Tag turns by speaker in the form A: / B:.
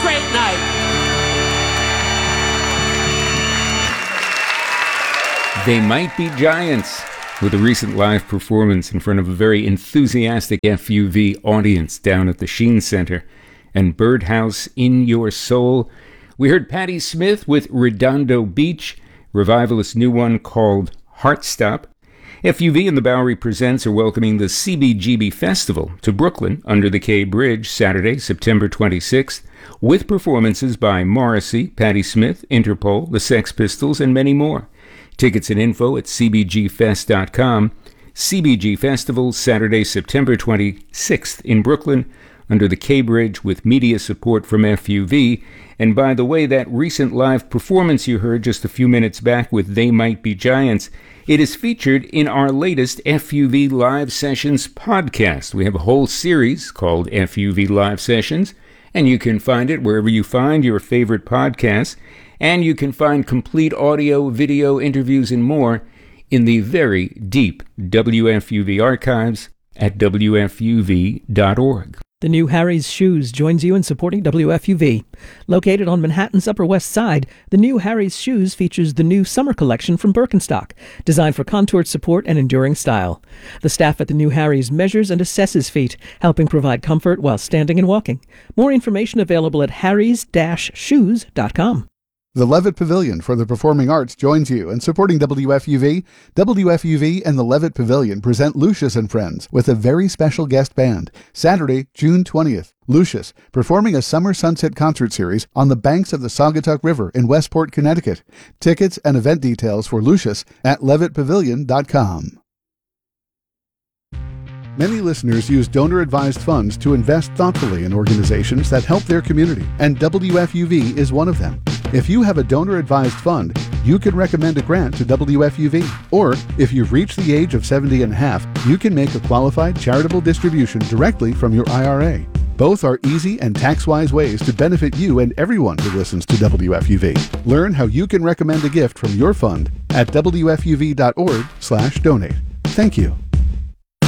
A: great night.
B: They Might Be Giants, with a recent live performance in front of a very enthusiastic FUV audience down at the Sheen Center, and Birdhouse in Your Soul. We heard Patti Smith with Redondo Beach, Revivalist's new one called Heartstop. FUV and the Bowery Presents are welcoming the CBGB Festival to Brooklyn under the K Bridge Saturday, September 26th, with performances by Morrissey, Patti Smith, Interpol, the Sex Pistols, and many more. Tickets and info at cbgfest.com. CBG Festival, Saturday, September 26th in Brooklyn under the K Bridge with media support from FUV. And by the way, that recent live performance you heard just a few minutes back with They Might Be Giants, it is featured in our latest FUV Live Sessions podcast. We have a whole series called FUV Live Sessions, and you can find it wherever you find your favorite podcasts, and you can find complete audio, video, interviews, and more in the very deep WFUV archives at wfuv.org.
C: The new Harry's Shoes joins you in supporting WFUV. Located on Manhattan's Upper West Side, the new Harry's Shoes features the new summer collection from Birkenstock, designed for contoured support and enduring style. The staff at the new Harry's measures and assesses feet, helping provide comfort while standing and walking. More information available at harrys-shoes.com.
D: The Levitt Pavilion for the Performing Arts joins you in supporting WFUV. WFUV and the Levitt Pavilion present Lucius and Friends with a very special guest band, Saturday, June 20th. Lucius, performing a summer sunset concert series on the banks of the Saugatuck River in Westport, Connecticut. Tickets and event details for Lucius at levittpavilion.com. Many listeners use donor-advised funds to invest thoughtfully in organizations that help their community, and WFUV is one of them. If you have a donor-advised fund, you can recommend a grant to WFUV. Or, if you've reached the age of 70 and a half, you can make a qualified charitable distribution directly from your IRA. Both are easy and tax-wise ways to benefit you and everyone who listens to WFUV. Learn how you can recommend a gift from your fund at wfuv.org/donate. Thank you.